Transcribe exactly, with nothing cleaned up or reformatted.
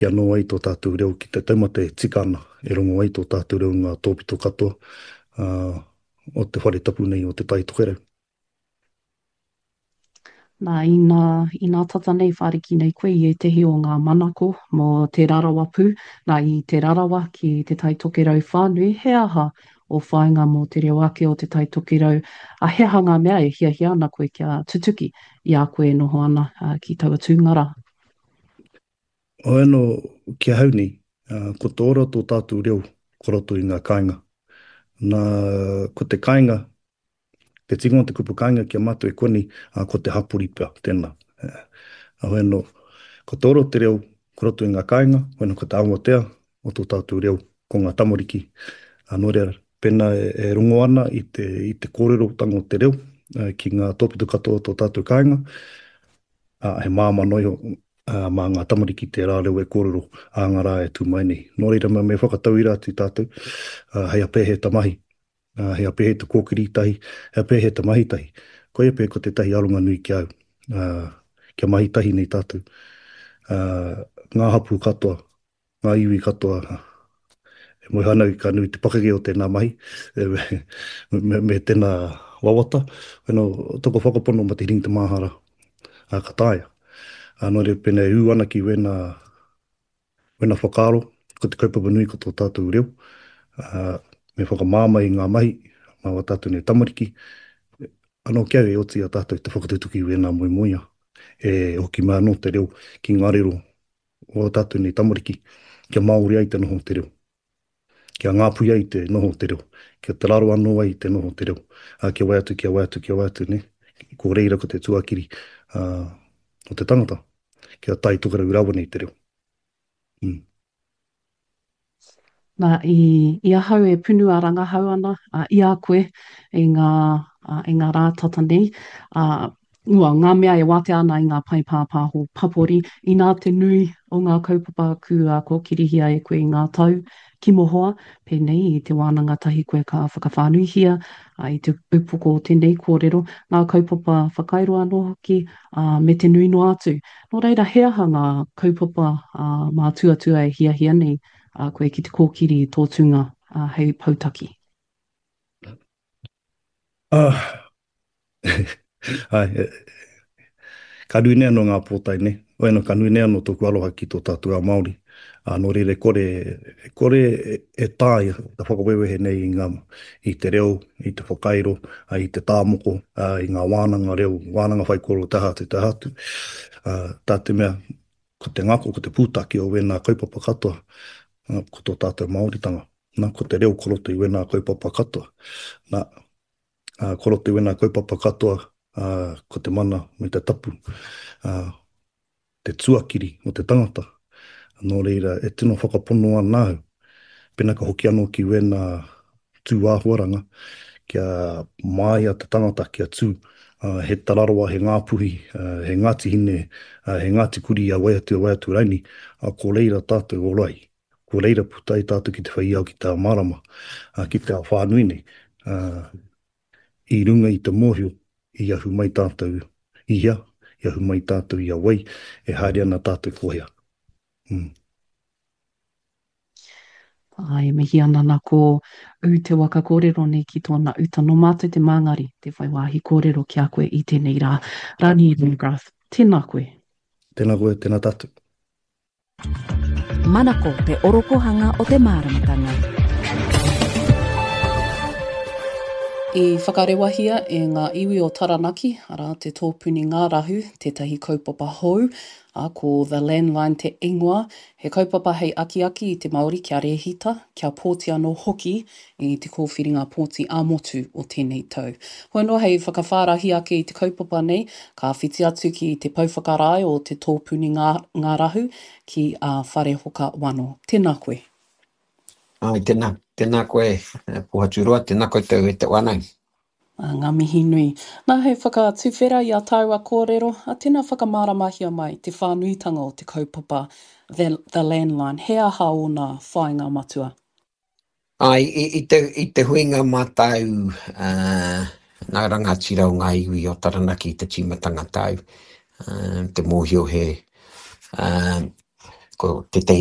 Kia noa i tō tātou reo ki te taumata e tikana e rongo ai tō tātou reo ngā tōpito katoa uh, o te whare tapu nei o te tai tokerau. Nā, i ngā, i ngā tata nei whāriki nei koe i e tehi o ngā manako mō te rarawa pū, nā i te rarawa ki te tai tokerau whānui, he aha o whāinga mō te reo ake o te tai tokerau, a he aha ngā mea e hia hia ana koe kia tutuki i a koe noho ana uh, ki taua tūngara. O eno kia hau ni, uh, ko tō ora tō tātou reo koroto i ngā kāinga. Nā, ko te kāinga, te tingo te kupu kāinga kia mātu e koni, uh, ko te hapuripa, tēnā. Uh, o eno, ko tō ora te reo koroto i ngā kāinga, o eno ko te awatea o tō tātou reo ko ngā tamoriki. Anō rea, pēnā e, e rungo ana i te, i te kōrero tango te reo, uh, ki ngā tōpito katoa tō tātou kāinga, uh, he māma noi ho, uh, mā ngā tamariki te rā reo e kōrero a ngā rā e tū mai nei. Nō reira me whakatau i rā tī tātou, uh, hei ape he tamahi, uh, hei ape he te kōkiri tahi, hei ape he te mahi tahi. Ko e pē ko te tahi aronga nui ki au, uh, kia mahi tahi nei tātou. Uh, ngā hapu katoa, ngā iwi katoa, e moi hana i ka nui te pakake o tēnā mahi, e, me, me, me tēnā wawata. Weno, toko whakapono ma te ring te māhara a ka tāia. Anō re pēnei e ū ana ki wena, wena whakaro, ko te kaupapa nui ko tō tātou reo. Uh, me whakamāma i ngā mahi, mā wa tātou nei tamariki. Anō kia e oti a tātou te whakatutuki i wena moi moia. E hoki mā no te reo ki ngā rero o tātou nei tamariki, kia Māori ai te noho te reo. Kia ngāpui ai te noho te reo. Kia te raro anō ai te noho te reo. Uh, kia waiatu, kia waiatu, kia waiatu, ne? Ko reira ko te tuakiri uh, o te tangata. Kia tai tukarau rawa nei te reo. Mm. Nā, i, i ahau e punu a rangahau ana, uh, i a koe i ngā, uh, i ngā rā tata nei. Uh, ua, ngā mea e wate ana i ngā pai pāpāho papori, i nā te nui o ngā kaupapa kua ko kirihia e koe i ngā tau ki mohoa, pēnei i te wānanga tahi koe ka whakawhānuihia, uh, i te upoko o tēnei kōrero, ngā kaupapa whakairo anō hoki uh, me te nui no atu. Nō reira, he aha ngā kaupapa uh, mā tuatua e hia hia nei, a uh, koe ki te kōkiri i tō tunga uh, hei pautaki. Ah, ai, e, ka nui nea no ngā pōtai ne. O eno ka nui nea no tōku aloha ki tō tātua Māori. Uh, no rere kore, kore e, e tāi, ta whakawewehe nei i, ngā, i te reo, i te whakairo, uh, i te tāmoko, uh, i ngā wānanga reo, wānanga whaikoro te hatu, te hatu. Uh, tā te mea, ko te ngako, ko te pūtaki o wena kaupapa katoa, uh, ko tō tātou Māoritanga. Nā, ko te reo koroto i wena kaupapa katoa. Nā, uh, koroto i wena kaupapa katoa, uh, ko te mana me te tapu, uh, te tuakiri o te tangata. Nō reira, e tino whakapono anāu, pēnā ka hoki anō ki wena tū āhuaranga, kia māia te tangata kia tū, uh, he tararoa, he ngāpuhi, uh, he ngāti hine, uh, he ngāti kuri a waiatu a waiatu raini, a uh, ko reira tātou orai, ko reira putai tātou ki te whaiau ki tā marama, uh, ki te whānui nei, uh, i runga i te mōhio, i ahu mai tātou ia, i ahu mai tātou ia wai, e haere ana tātou kohea. Mm. Ai, mihi ana nā ko u te waka kōrero nei ki tōna uta no mātou te māngari, te whaiwāhi kōrero ki a koe i tēnei rā. Rani Rungrath, tēnā koe. Tēnā koe, tēnā tātou. Manako te orokohanga o te māramatanga. I whakarewahia e ngā iwi o Taranaki, ara te tōpuni ngā rahu, tētahi kaupapa hou, a ko The Landline te ingoa, he kaupapa hei akiaki i te Māori kia rehita, kia pōti anō hoki i te kōwhiringa pōti ā-motu o tēnei tau. Hoi noa hei whakawhārahi ake i te kaupapa nei, ka whiti atu ki te pauwhakarai o te tōpuni ngā, ngā rahu ki a uh, Whare Hoka Wano. Tēnā koe. Ai, tēnā, tēnā koe, puhaturua, tēnā koe tau e te wanai. Ngā mihi nui. Nā hei whakatuwhera i a taua kōrero, a tēnā whakamaramahia mai te whānuitanga o te kaupapa The, the Landline. He aha o nā whāinga matua? Ai, i, i, te, i te huinga mātau, uh, nā rangatira o ngā iwi o Taranaki i te timatanga tau, uh, te mōhio he uh, ko te